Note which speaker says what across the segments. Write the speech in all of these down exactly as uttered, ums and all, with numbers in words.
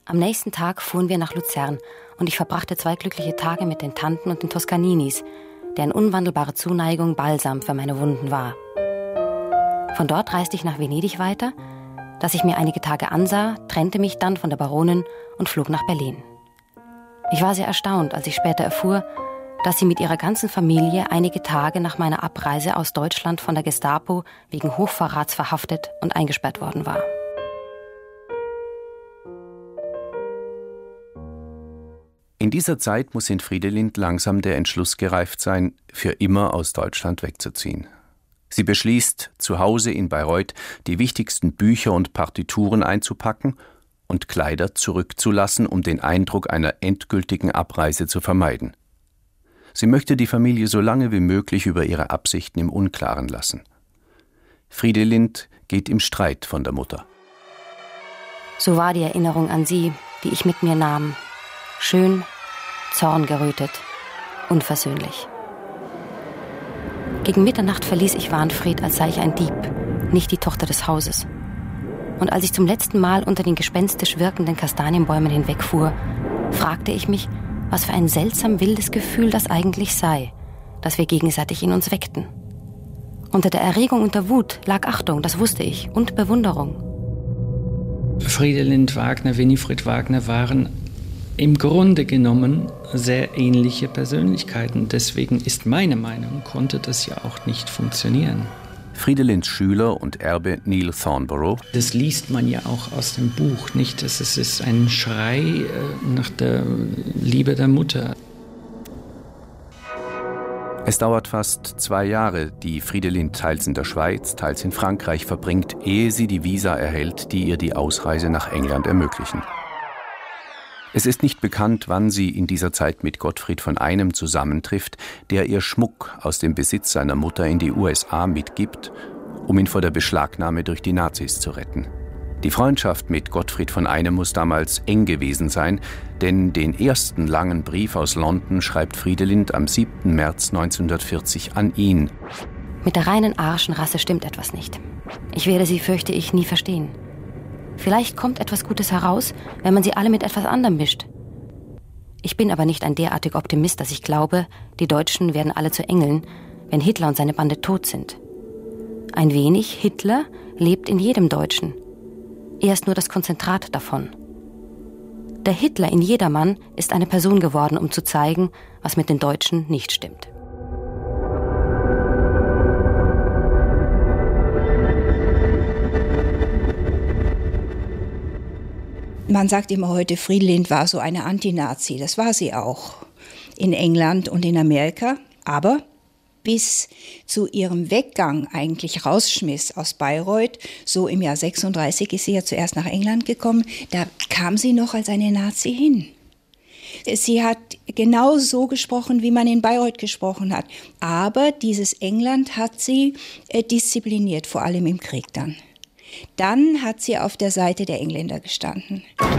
Speaker 1: Am nächsten Tag fuhren wir nach Luzern und ich verbrachte zwei glückliche Tage mit den Tanten und den Toscaninis, deren unwandelbare Zuneigung Balsam für meine Wunden war. Von dort reiste ich nach Venedig weiter, das ich mir einige Tage ansah, trennte mich dann von der Baronin und flog nach Berlin. Ich war sehr erstaunt, als ich später erfuhr, dass sie mit ihrer ganzen Familie einige Tage nach meiner Abreise aus Deutschland von der Gestapo wegen Hochverrats verhaftet und eingesperrt worden war.
Speaker 2: In dieser Zeit muss in Fridelind langsam der Entschluss gereift sein, für immer aus Deutschland wegzuziehen. Sie beschließt, zu Hause in Bayreuth die wichtigsten Bücher und Partituren einzupacken und Kleider zurückzulassen, um den Eindruck einer endgültigen Abreise zu vermeiden. Sie möchte die Familie so lange wie möglich über ihre Absichten im Unklaren lassen. Fridelind geht im Streit von der Mutter.
Speaker 1: So war die Erinnerung an sie, die ich mit mir nahm. Schön, zorngerötet, unversöhnlich. Gegen Mitternacht verließ ich Wahnfried, als sei ich ein Dieb, nicht die Tochter des Hauses. Und als ich zum letzten Mal unter den gespenstisch wirkenden Kastanienbäumen hinwegfuhr, fragte ich mich, was für ein seltsam wildes Gefühl das eigentlich sei, das wir gegenseitig in uns weckten. Unter der Erregung und der Wut lag Achtung, das wusste ich, und Bewunderung.
Speaker 3: Fridelind Wagner, Winifred Wagner waren im Grunde genommen sehr ähnliche Persönlichkeiten. Deswegen ist meine Meinung, konnte das ja auch nicht funktionieren.
Speaker 2: Fridelinds Schüler und Erbe Neil Thornborough.
Speaker 3: Das liest man ja auch aus dem Buch, nicht? Es ist ein Schrei nach der Liebe der Mutter.
Speaker 2: Es dauert fast zwei Jahre, die Fridelind teils in der Schweiz, teils in Frankreich verbringt, ehe sie die Visa erhält, die ihr die Ausreise nach England ermöglichen. Es ist nicht bekannt, wann sie in dieser Zeit mit Gottfried von Einem zusammentrifft, der ihr Schmuck aus dem Besitz seiner Mutter in die U S A mitgibt, um ihn vor der Beschlagnahme durch die Nazis zu retten. Die Freundschaft mit Gottfried von Einem muss damals eng gewesen sein, denn den ersten langen Brief aus London schreibt Fridelind am siebten März neunzehnhundertvierzig an ihn.
Speaker 1: Mit der reinen arischen Rasse stimmt etwas nicht. Ich werde sie, fürchte ich, nie verstehen. Vielleicht kommt etwas Gutes heraus, wenn man sie alle mit etwas anderem mischt. Ich bin aber nicht ein derartiger Optimist, dass ich glaube, die Deutschen werden alle zu Engeln, wenn Hitler und seine Bande tot sind. Ein wenig Hitler lebt in jedem Deutschen. Er ist nur das Konzentrat davon. Der Hitler in jedermann ist eine Person geworden, um zu zeigen, was mit den Deutschen nicht stimmt.
Speaker 4: Man sagt immer heute, Fridelind war so eine Antinazi. Das war sie auch in England und in Amerika. Aber bis zu ihrem Weggang eigentlich rausschmiss aus Bayreuth, so im Jahr sechsunddreißig ist sie ja zuerst nach England gekommen, da kam sie noch als eine Nazi hin. Sie hat genau so gesprochen, wie man in Bayreuth gesprochen hat. Aber dieses England hat sie äh, diszipliniert, vor allem im Krieg dann. Dann hat sie auf der Seite der Engländer gestanden.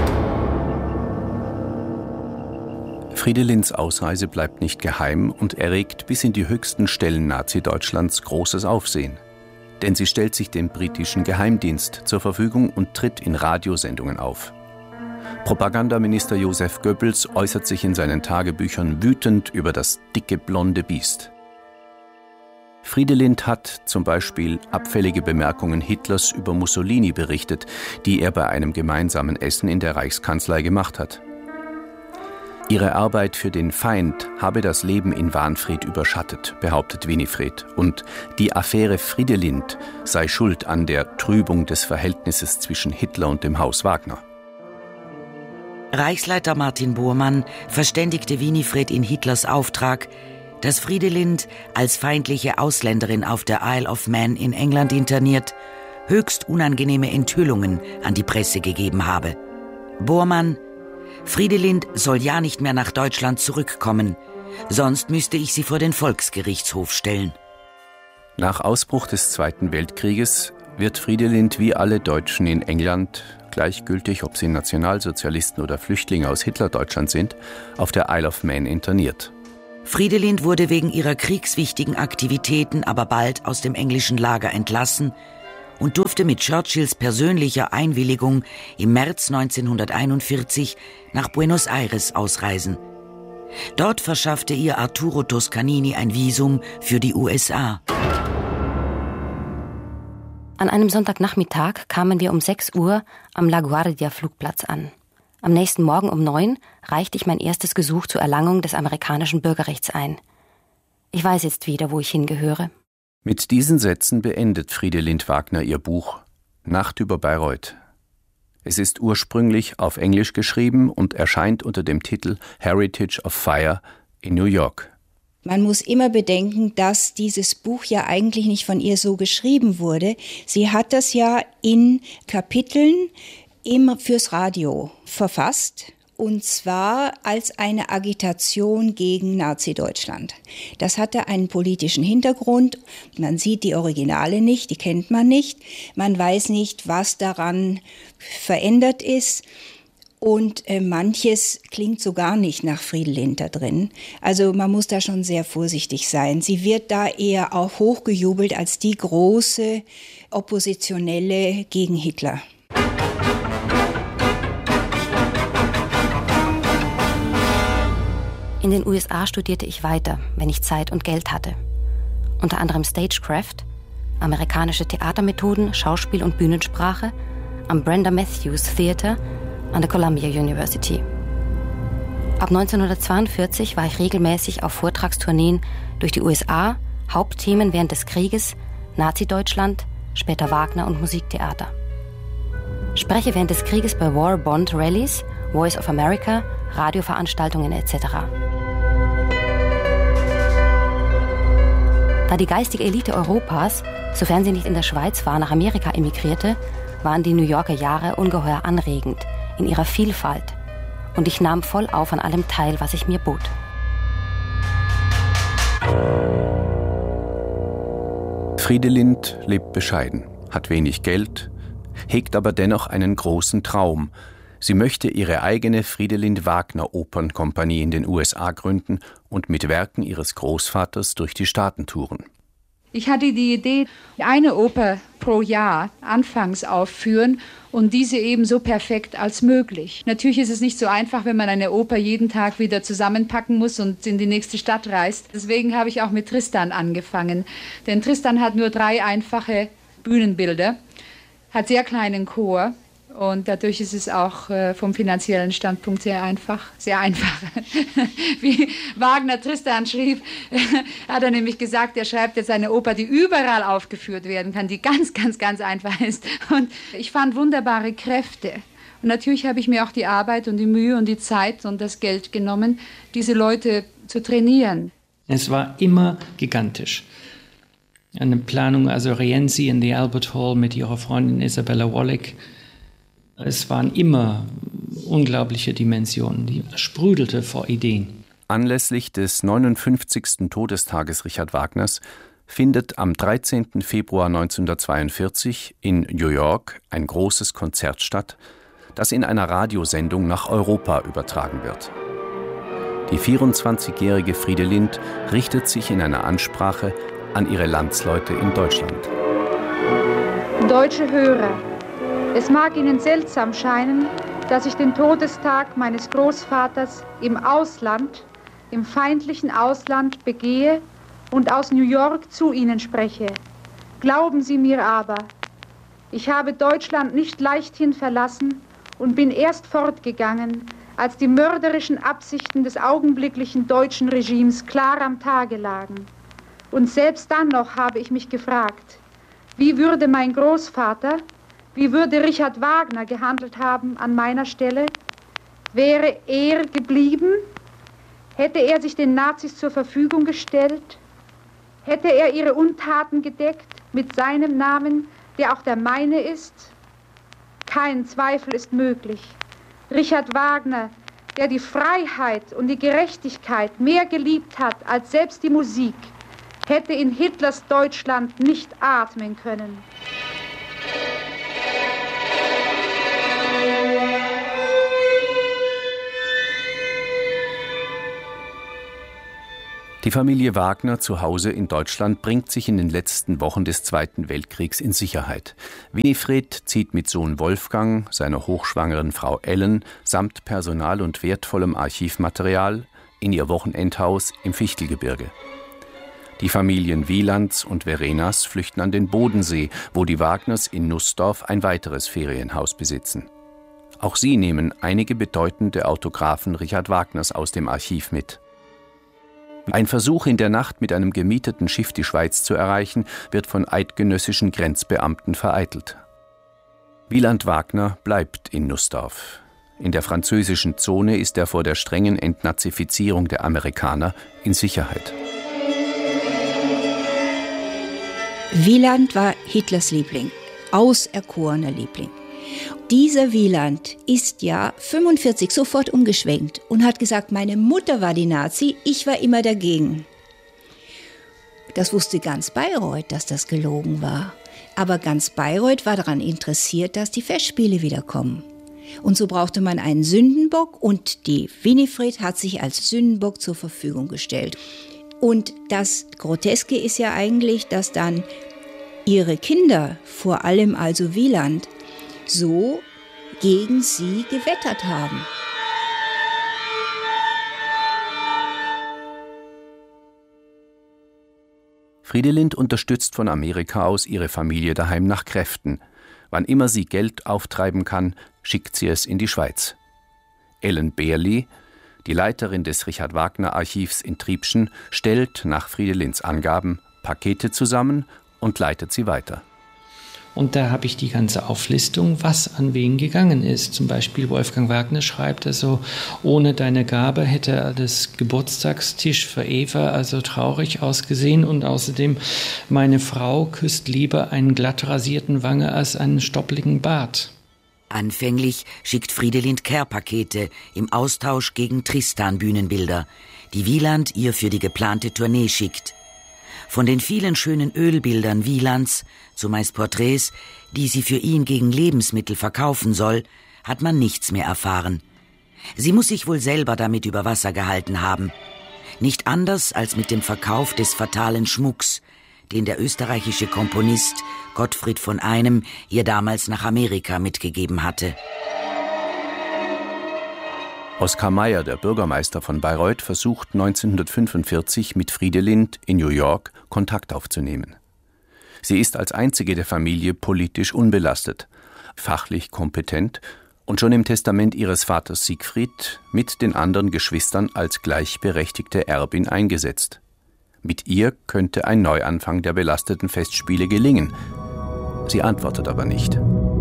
Speaker 2: Fridelinds Ausreise bleibt nicht geheim und erregt bis in die höchsten Stellen Nazi-Deutschlands großes Aufsehen. Denn sie stellt sich dem britischen Geheimdienst zur Verfügung und tritt in Radiosendungen auf. Propagandaminister Joseph Goebbels äußert sich in seinen Tagebüchern wütend über das dicke blonde Biest. Fridelind hat zum Beispiel abfällige Bemerkungen Hitlers über Mussolini berichtet, die er bei einem gemeinsamen Essen in der Reichskanzlei gemacht hat. Ihre Arbeit für den Feind habe das Leben in Wahnfried überschattet, behauptet Winifred, und die Affäre Fridelind sei schuld an der Trübung des Verhältnisses zwischen Hitler und dem Haus Wagner.
Speaker 5: Reichsleiter Martin Bormann verständigte Winifred in Hitlers Auftrag, dass Fridelind als feindliche Ausländerin auf der Isle of Man in England interniert, höchst unangenehme Enthüllungen an die Presse gegeben habe. Bormann: Fridelind soll ja nicht mehr nach Deutschland zurückkommen, sonst müsste ich sie vor den Volksgerichtshof stellen.
Speaker 2: Nach Ausbruch des Zweiten Weltkrieges wird Fridelind wie alle Deutschen in England, gleichgültig ob sie Nationalsozialisten oder Flüchtlinge aus Hitlerdeutschland sind, auf der Isle of Man interniert.
Speaker 5: Fridelind wurde wegen ihrer kriegswichtigen Aktivitäten aber bald aus dem englischen Lager entlassen und durfte mit Churchills persönlicher Einwilligung im März neunzehnhunderteinundvierzig nach Buenos Aires ausreisen. Dort verschaffte ihr Arturo Toscanini ein Visum für die U S A.
Speaker 1: An einem Sonntagnachmittag kamen wir um sechs Uhr am LaGuardia-Flugplatz an. Am nächsten Morgen um neun reichte ich mein erstes Gesuch zur Erlangung des amerikanischen Bürgerrechts ein. Ich weiß jetzt wieder, wo ich hingehöre.
Speaker 2: Mit diesen Sätzen beendet Friedelind Wagner ihr Buch Nacht über Bayreuth. Es ist ursprünglich auf Englisch geschrieben und erscheint unter dem Titel Heritage of Fire in New York.
Speaker 4: Man muss immer bedenken, dass dieses Buch ja eigentlich nicht von ihr so geschrieben wurde. Sie hat das ja in Kapiteln immer fürs Radio verfasst. Und zwar als eine Agitation gegen Nazi-Deutschland. Das hatte einen politischen Hintergrund. Man sieht die Originale nicht, die kennt man nicht. Man weiß nicht, was daran verändert ist. Und äh, manches klingt so gar nicht nach Friedelind da drin. Also man muss da schon sehr vorsichtig sein. Sie wird da eher auch hochgejubelt als die große Oppositionelle gegen Hitler.
Speaker 1: In den U S A studierte ich weiter, wenn ich Zeit und Geld hatte. Unter anderem Stagecraft, amerikanische Theatermethoden, Schauspiel und Bühnensprache am Brenda Matthews Theater an der Columbia University. Ab neunzehnhundertzweiundvierzig war ich regelmäßig auf Vortragstourneen durch die U S A, Hauptthemen während des Krieges, Nazi-Deutschland, später Wagner und Musiktheater. Spreche während des Krieges bei War Bond Rallies, Voice of America, Radioveranstaltungen et cetera. Da die geistige Elite Europas, sofern sie nicht in der Schweiz war, nach Amerika emigrierte, waren die New Yorker Jahre ungeheuer anregend in ihrer Vielfalt. Und ich nahm voll auf an allem teil, was ich mir bot.
Speaker 2: Friedelind lebt bescheiden, hat wenig Geld, hegt aber dennoch einen großen Traum. Sie möchte ihre eigene Friedelind Wagner Opernkompanie in den U S A gründen und mit Werken ihres Großvaters durch die Staaten touren.
Speaker 6: Ich hatte die Idee, eine Oper pro Jahr anfangs aufführen und diese eben so perfekt als möglich. Natürlich ist es nicht so einfach, wenn man eine Oper jeden Tag wieder zusammenpacken muss und in die nächste Stadt reist. Deswegen habe ich auch mit Tristan angefangen. Denn Tristan hat nur drei einfache Bühnenbilder, hat sehr kleinen Chor. Und dadurch ist es auch äh, vom finanziellen Standpunkt sehr einfach, sehr einfach. Wie Wagner Tristan schrieb, hat er nämlich gesagt, er schreibt jetzt eine Oper, die überall aufgeführt werden kann, die ganz, ganz, ganz einfach ist. Und ich fand wunderbare Kräfte. Und natürlich habe ich mir auch die Arbeit und die Mühe und die Zeit und das Geld genommen, diese Leute zu trainieren.
Speaker 3: Es war immer gigantisch. Eine Planung, also Rienzi in the Albert Hall mit ihrer Freundin Isabella Wallach. Es waren immer unglaubliche Dimensionen, die sprudelte vor Ideen.
Speaker 2: Anlässlich des neunundfünfzigsten Todestages Richard Wagners findet am dreizehnten Februar neunzehnhundertzweiundvierzig in New York ein großes Konzert statt, das in einer Radiosendung nach Europa übertragen wird. Die vierundzwanzigjährige Friedelind richtet sich in einer Ansprache an ihre Landsleute in Deutschland.
Speaker 6: Deutsche Hörer, es mag Ihnen seltsam scheinen, dass ich den Todestag meines Großvaters im Ausland, im feindlichen Ausland begehe und aus New York zu Ihnen spreche. Glauben Sie mir aber, ich habe Deutschland nicht leichthin verlassen und bin erst fortgegangen, als die mörderischen Absichten des augenblicklichen deutschen Regimes klar am Tage lagen. Und selbst dann noch habe ich mich gefragt, wie würde mein Großvater, wie würde Richard Wagner gehandelt haben an meiner Stelle? Wäre er geblieben? Hätte er sich den Nazis zur Verfügung gestellt? Hätte er ihre Untaten gedeckt mit seinem Namen, der auch der meine ist? Kein Zweifel ist möglich. Richard Wagner, der die Freiheit und die Gerechtigkeit mehr geliebt hat als selbst die Musik, hätte in Hitlers Deutschland nicht atmen können.
Speaker 2: Die Familie Wagner zu Hause in Deutschland bringt sich in den letzten Wochen des Zweiten Weltkriegs in Sicherheit. Winifred zieht mit Sohn Wolfgang, seiner hochschwangeren Frau Ellen samt Personal und wertvollem Archivmaterial in ihr Wochenendhaus im Fichtelgebirge. Die Familien Wielands und Verenas flüchten an den Bodensee, wo die Wagners in Nussdorf ein weiteres Ferienhaus besitzen. Auch sie nehmen einige bedeutende Autographen Richard Wagners aus dem Archiv mit. Ein Versuch, in der Nacht mit einem gemieteten Schiff die Schweiz zu erreichen, wird von eidgenössischen Grenzbeamten vereitelt. Wieland Wagner bleibt in Nussdorf. In der französischen Zone ist er vor der strengen Entnazifizierung der Amerikaner in Sicherheit.
Speaker 4: Wieland war Hitlers Liebling, auserkorener Liebling. Dieser Wieland ist ja fünfundvierzig sofort umgeschwenkt und hat gesagt, meine Mutter war die Nazi, ich war immer dagegen. Das wusste ganz Bayreuth, dass das gelogen war. Aber ganz Bayreuth war daran interessiert, dass die Festspiele wiederkommen. Und so brauchte man einen Sündenbock und die Winifred hat sich als Sündenbock zur Verfügung gestellt. Und das Groteske ist ja eigentlich, dass dann ihre Kinder, vor allem also Wieland, so gegen sie gewettert haben.
Speaker 2: Fridelind unterstützt von Amerika aus ihre Familie daheim nach Kräften. Wann immer sie Geld auftreiben kann, schickt sie es in die Schweiz. Ellen Beerli, die Leiterin des Richard-Wagner-Archivs in Triebschen, stellt nach Fridelinds Angaben Pakete zusammen und leitet sie weiter.
Speaker 3: Und da habe ich die ganze Auflistung, was an wen gegangen ist. Zum Beispiel Wolfgang Wagner schreibt also, ohne deine Gabe hätte das Geburtstagstisch für Eva also traurig ausgesehen. Und außerdem, meine Frau küsst lieber einen glatt rasierten Wange als einen stoppligen Bart.
Speaker 5: Anfänglich schickt Fridelind Care-Pakete im Austausch gegen Tristan-Bühnenbilder, die Wieland ihr für die geplante Tournee schickt. Von den vielen schönen Ölbildern Wielands, zumeist Porträts, die sie für ihn gegen Lebensmittel verkaufen soll, hat man nichts mehr erfahren. Sie muss sich wohl selber damit über Wasser gehalten haben. Nicht anders als mit dem Verkauf des fatalen Schmucks, den der österreichische Komponist Gottfried von Einem ihr damals nach Amerika mitgegeben hatte.
Speaker 2: Oskar Mayer, der Bürgermeister von Bayreuth, versucht neunzehnhundertfünfundvierzig mit Fridelind in New York Kontakt aufzunehmen. Sie ist als einzige der Familie politisch unbelastet, fachlich kompetent und schon im Testament ihres Vaters Siegfried mit den anderen Geschwistern als gleichberechtigte Erbin eingesetzt. Mit ihr könnte ein Neuanfang der belasteten Festspiele gelingen. Sie antwortet aber nicht.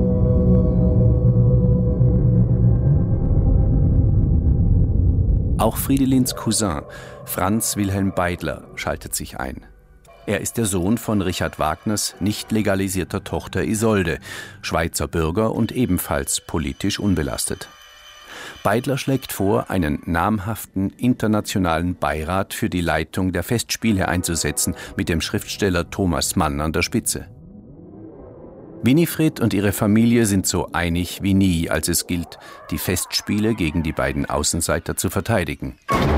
Speaker 2: Auch Fridelinds Cousin, Franz Wilhelm Beidler, schaltet sich ein. Er ist der Sohn von Richard Wagners nicht legalisierter Tochter Isolde, Schweizer Bürger und ebenfalls politisch unbelastet. Beidler schlägt vor, einen namhaften internationalen Beirat für die Leitung der Festspiele einzusetzen, mit dem Schriftsteller Thomas Mann an der Spitze. Winifred und ihre Familie sind so einig wie nie, als es gilt, die Festspiele gegen die beiden Außenseiter zu verteidigen.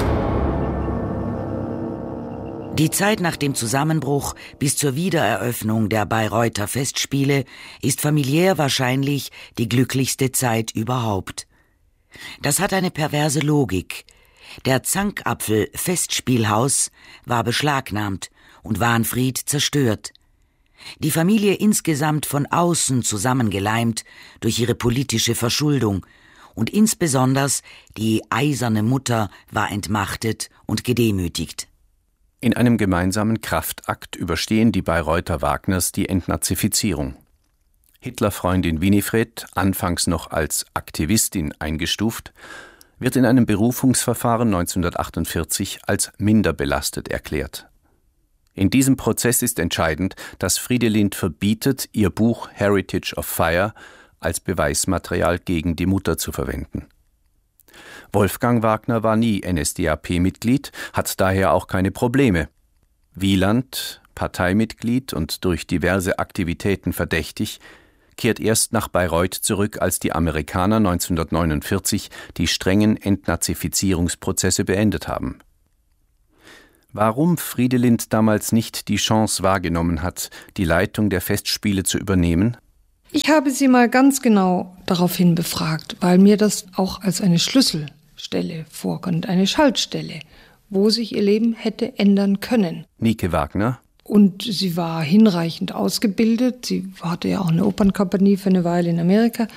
Speaker 5: Die Zeit nach dem Zusammenbruch bis zur Wiedereröffnung der Bayreuther Festspiele ist familiär wahrscheinlich die glücklichste Zeit überhaupt. Das hat eine perverse Logik. Der Zankapfel Festspielhaus war beschlagnahmt und Wahnfried zerstört. Die Familie insgesamt von außen zusammengeleimt durch ihre politische Verschuldung und insbesondere die eiserne Mutter war entmachtet und gedemütigt.
Speaker 2: In einem gemeinsamen Kraftakt überstehen die Bayreuther Wagners die Entnazifizierung. Hitlerfreundin Winifred, anfangs noch als Aktivistin eingestuft, wird in einem Berufungsverfahren neunzehnhundertachtundvierzig als minder belastet erklärt. In diesem Prozess ist entscheidend, dass Fridelind verbietet, ihr Buch Heritage of Fire als Beweismaterial gegen die Mutter zu verwenden. Wolfgang Wagner war nie N S D A P-Mitglied, hat daher auch keine Probleme. Wieland, Parteimitglied und durch diverse Aktivitäten verdächtig, kehrt erst nach Bayreuth zurück, als die Amerikaner neunzehnhundertneunundvierzig die strengen Entnazifizierungsprozesse beendet haben. Warum Friedelind damals nicht die Chance wahrgenommen hat, die Leitung der Festspiele zu übernehmen?
Speaker 7: Ich habe sie mal ganz genau daraufhin befragt, weil mir das auch als eine Schlüsselstelle vorkommt, eine Schaltstelle, wo sich ihr Leben hätte ändern können.
Speaker 2: Nike Wagner.
Speaker 7: Und sie war hinreichend ausgebildet. Sie hatte ja auch eine Opernkompanie für eine Weile in Amerika.